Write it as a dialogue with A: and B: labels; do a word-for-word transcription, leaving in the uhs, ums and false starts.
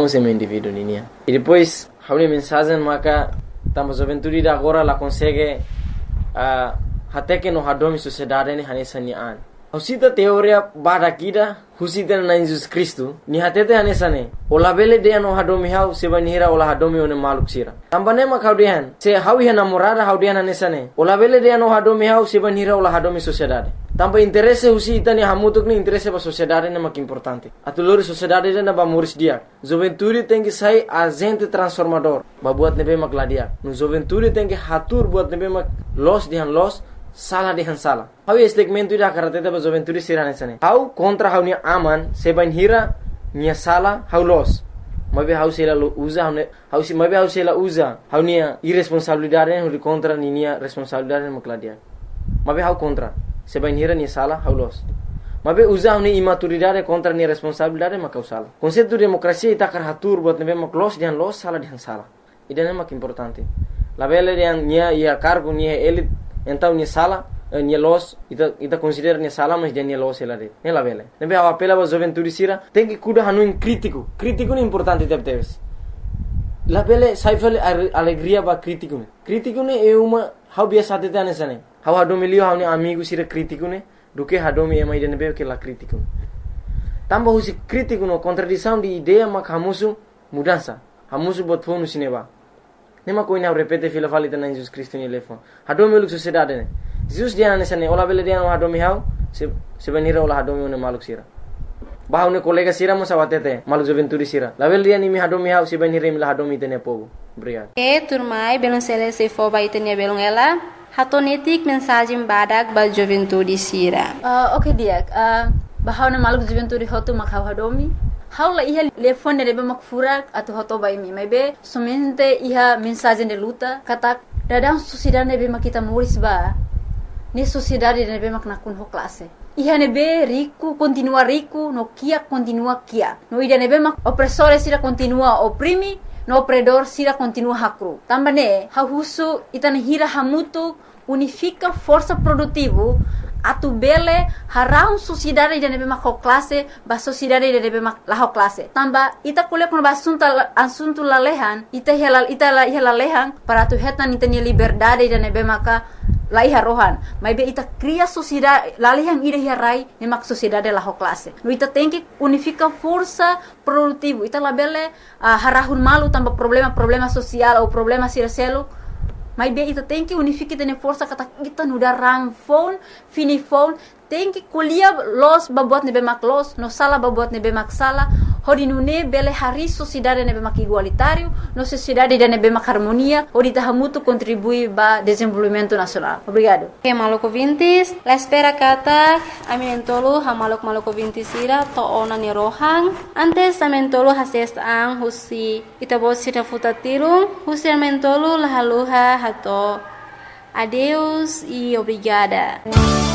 A: Hau se indivíduo ninia. E depois, hau ni mensagem maka tamo juventude agora la consegue uh, até que no hadomi sociedade ni hanesa ni an. Husita teoria bada kida husita na Jesus Kristo ni hatete hanesa ne. Ola bele de no hadomi hau se banira ola hadomi one maluk sira. Tambane mak hau dihan se hau ia namorada hau dihan hanesa ne. Ola bele de no hadomi hau se banira ola hadomi sociedade. Tampa interesse husita ni hamutuk ni interesse ba sociedade na mak importante. Atulori sociedade na ba muris dia. Juventude tem que sair agente transformador. Ba buat nebe mak ladia. No juventude tem que hatur buat nebe mak los dihan los salah dihan salah. Hau segmento ida karate ba juventude sirane sane. Hau kontra hau ni aman se banhira ni salah hau los. Mabe hau sela usa hau hau si mabe hau sela usa. Hau ni irresponsabilidade hau contra ni ni responsabilidade mak ladia. Mabe hau kontra se banhira ni salah hau los. Mabe usa ni imaturidade contra ni responsabilidade mak hau salah. Konsepto demokrasia ita kar hatur buat nebe mak los dihan los salah dihan salah. Ida mak importante. La bele yang nia ia cargo ni elit então ni sala ni los ita ita considera ni sala mas dia ni los ela de ne la vele nebe a apela ba juventude sira tem que cuida hanu crítico crítico ni importante tep teves la vele saifale alegria ba crítico ne crítico ne é uma hau biasa tete anesane hau hado milio hau ni amigo sira crítico ne do que hado mi ema ida nebe que la crítico tamba husi crítico no contradição de ideia mak hamusu mudança hamusu bot fonu sineba nema ko ina repete fila falita na Jesus Kristo ni lefon hadomi luk sociedade ne Jesus dia ne sane ola bele dia no hadomi hau se se benira ola hadomi ne maluk sira bahau ne kolega sira mo sawatete maluk juventude sira la bele dia ni mi hadomi hau se benira mi la hadomi tene pogo obrigado
B: e turmai belon sele se fo ba itenia belon ela hatonetik mensagem badak ba juventude sira
C: uh, okay dia uh, bahau ne maluk juventude hotu mak hau hadomi Haula iha telefone nebe mak furak atau hoto bai mi maybe somente iha mensagem de luta kata dadang sociedade nebe mak kita muris ba ni sociedade nebe mak nakun ho classe iha nebe rico continua rico no kia continua kia no ida nebe mak opressore sira continua oprimi no opredor sira continua hakru tambane ha husu itane hira hamutu unifica força produtivo atu bele harau sociedade de nebe mak classe ba sociedade de nebe mak la classe tamba ita kuliah kono basunta asunto lalehan ita hela ita la hela lehan para tu hetan ita ni liberdade de nebe maka la iha rohan mai be ita cria sociedade lalehan ida hirai ne mak sociedade la classe no ita tem que unifica força produtivo ita la bele uh, harahun malu tamba problema problema social ou problema siraselo mas bem, ita tem que unificar tene força kata kita nuda ram phone, fini phone, tem que colher los babuat nebe mak los, no sala babuat nebe mak sala, hodi nune bele hari sociedade nebe mak igualitário, no sociedade de nebe mak harmonia, hodi tahamutu contribui ba desenvolvimento nacional. Obrigado.
B: Que maloko vintis, la espera kata, aminentolo ha malok maloko vintis ira to ona ni rohang, antes amentolo hases ang husi itabos sira futatirung, husi amentolo la haluha hato. Adeus e obrigada.